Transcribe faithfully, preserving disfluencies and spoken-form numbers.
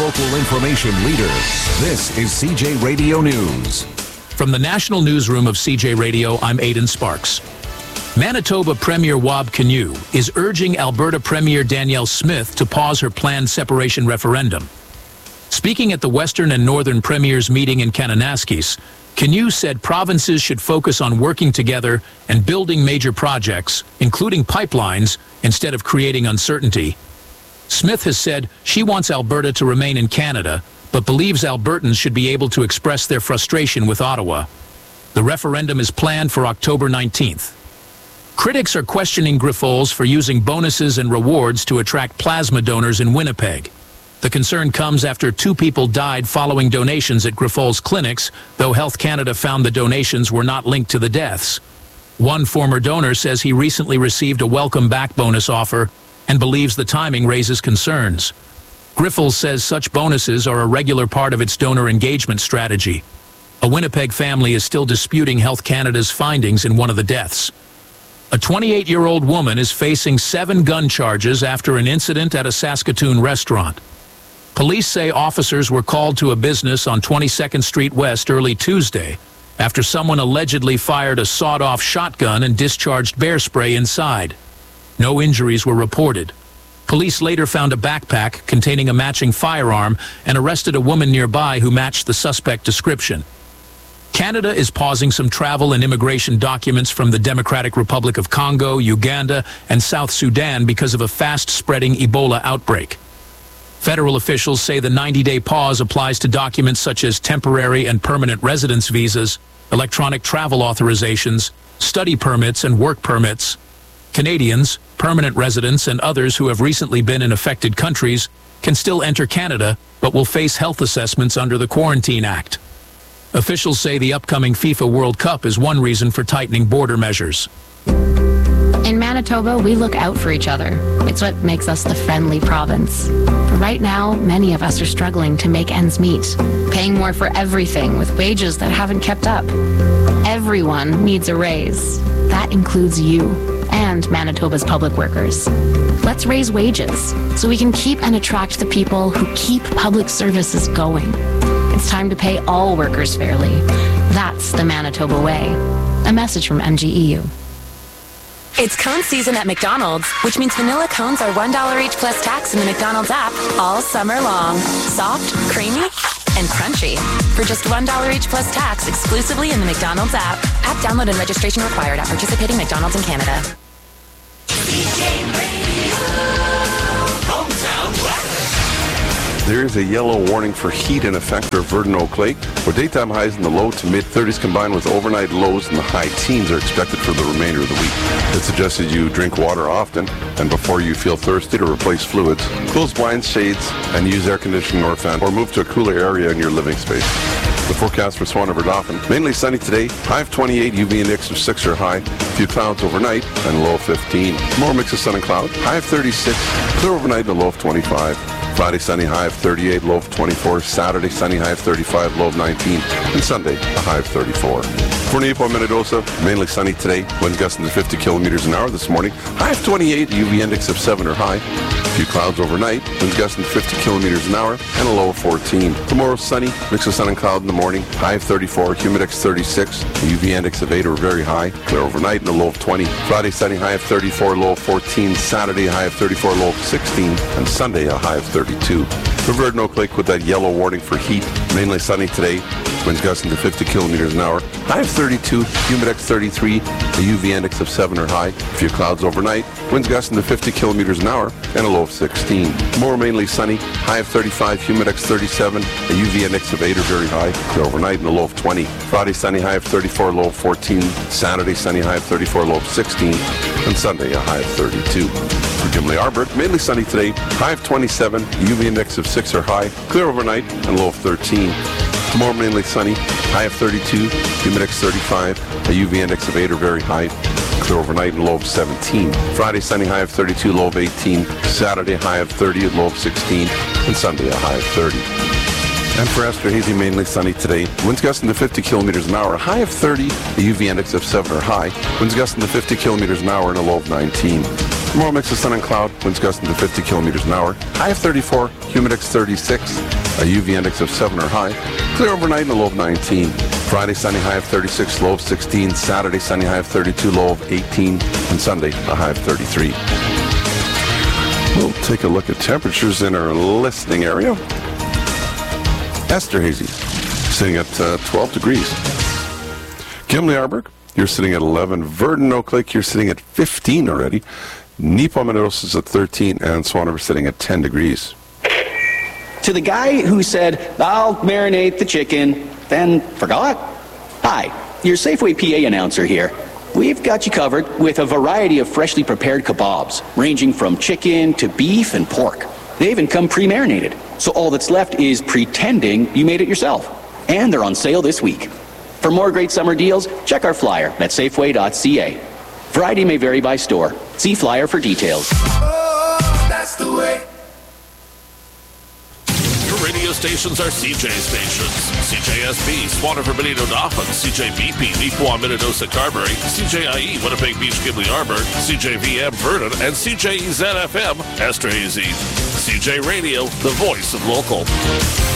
local information leader. This is C J Radio News. From the National Newsroom of C J Radio, I'm Aidan Sparks. Manitoba Premier Wab Kinew is urging Alberta Premier Danielle Smith to pause her planned separation referendum. Speaking at the Western and Northern Premiers meeting in Kananaskis, Kinew said provinces should focus on working together and building major projects, including pipelines, instead of creating uncertainty. Smith has said she wants Alberta to remain in Canada, but believes Albertans should be able to express their frustration with Ottawa. The referendum is planned for October nineteenth. Critics are questioning Grifols for using bonuses and rewards to attract plasma donors in Winnipeg. The concern comes after two people died following donations at Grifols clinics, though Health Canada found the donations were not linked to the deaths. One former donor says he recently received a welcome back bonus offer and believes the timing raises concerns. Grifols says such bonuses are a regular part of its donor engagement strategy. A Winnipeg family is still disputing Health Canada's findings in one of the deaths. A twenty-eight-year-old woman is facing seven gun charges after an incident at a Saskatoon restaurant. Police say officers were called to a business on twenty-second Street West early Tuesday after someone allegedly fired a sawed-off shotgun and discharged bear spray inside. No injuries were reported. Police later found a backpack containing a matching firearm and arrested a woman nearby who matched the suspect description. Canada is pausing some travel and immigration documents from the Democratic Republic of Congo, Uganda, and South Sudan because of a fast-spreading Ebola outbreak. Federal officials say the ninety-day pause applies to documents such as temporary and permanent residence visas, electronic travel authorizations, study permits, and work permits. Canadians, permanent residents, and others who have recently been in affected countries can still enter Canada, but will face health assessments under the Quarantine Act. Officials say the upcoming FIFA World Cup is one reason for tightening border measures. In Manitoba, we look out for each other. It's what makes us the friendly province. But right now, many of us are struggling to make ends meet, paying more for everything with wages that haven't kept up. Everyone needs a raise. That includes you and Manitoba's public workers. Let's raise wages so we can keep and attract the people who keep public services going. It's time to pay all workers fairly. That's the Manitoba way. A message from M G E U. It's cone season at McDonald's, which means vanilla cones are one dollar each plus tax in the McDonald's app all summer long. Soft, creamy, and crunchy. For just one dollar each plus tax exclusively in the McDonald's app. App download and registration required at participating McDonald's in Canada. There is a yellow warning for heat in effect for Verdun Oak Lake, where daytime highs in the low to mid thirties combined with overnight lows in the high teens are expected for the remainder of the week. It suggests that you drink water often, and before you feel thirsty, to replace fluids, close blinds, shades, and use air conditioning or fan, or move to a cooler area in your living space. The forecast for Swan River Dauphin: mainly sunny today, high of twenty-eight, U V index of six or high, a few clouds overnight, and low of fifteen. More mix of sun and cloud, high of thirty-six, clear overnight, and a low of twenty-five. Friday, sunny, high of thirty-eight, low of twenty-four. Saturday, sunny, high of thirty-five, low of nineteen. And Sunday, a high of thirty-four. For Napo, Minnedosa, mainly sunny today. Winds gusting to fifty kilometers an hour this morning. High of twenty-eight, U V index of seven or high. A few clouds overnight. Winds gusting to fifty kilometers an hour and a low of fourteen. Tomorrow, sunny, mix of sun and cloud in the morning. High of thirty-four, humidex thirty-six. A U V index of eight or very high. Clear overnight and a low of twenty. Friday, sunny, high of thirty-four, low of fourteen. Saturday, high of thirty-four, low of sixteen. And Sunday, a high of thirty-two. For Verdun Oak Lake with that yellow warning for heat. Mainly sunny today. Winds gusting to fifty kilometers an hour. High of thirty-two, humidex thirty-three, a U V index of seven or high. A few clouds overnight. Winds gusting to fifty kilometers an hour and a low of sixteen. More mainly sunny. High of thirty-five, humidex thirty-seven, a U V index of eight or very high. Clear overnight and a low of twenty. Friday sunny, high of thirty-four, low of fourteen. Saturday sunny, high of thirty-four, low of sixteen. And Sunday a high of thirty-two. For Gimli Arbor, mainly sunny today. High of twenty-seven, U V index of six or high. Clear overnight and low of thirteen. Tomorrow mainly sunny, high of thirty-two, humidex thirty-five, a U V index of eight or very high, clear overnight and low of seventeen. Friday sunny, high of thirty-two, low of eighteen. Saturday high of thirty, low of sixteen, and Sunday a high of thirty. And for Esterhazy, mainly sunny today. Winds gusting to fifty kilometers an hour, high of thirty, a U V index of seven or high. Winds gusting to fifty kilometers an hour and a low of nineteen. Tomorrow, mix of sun and cloud, winds gusting to fifty kilometers an hour. High of thirty-four, humid index thirty-six, a U V index of seven or high. Clear overnight and a low of nineteen. Friday, sunny, high of thirty-six, low of sixteen. Saturday, sunny, high of thirty-two, low of eighteen. And Sunday, a high of thirty-three. We'll take a look at temperatures in our listening area. Esterhazy, sitting at uh, twelve degrees. Gimli Arborg, you're sitting at eleven. Verdon Oak Lake, you're sitting at fifteen already. Nepomuceno is at thirteen, and Swan River sitting at ten degrees. To the guy who said, I'll marinate the chicken, then forgot? Hi, your Safeway P A announcer here. We've got you covered with a variety of freshly prepared kebabs, ranging from chicken to beef and pork. They even come pre-marinated, so all that's left is pretending you made it yourself. And they're on sale this week. For more great summer deals, check our flyer at safeway dot c a. Variety may vary by store. See flyer for details. Oh, that's the way. Your radio stations are C J stations. C J S B, Swan River, Benito, Dauphin. C J B P, Neepawa, Minnedosa, Carberry. C J I E, Winnipeg Beach, Gimli Arborg. C J V M, Vernon. And C J E Z F M, Esterhazy. C J Radio, the voice of local.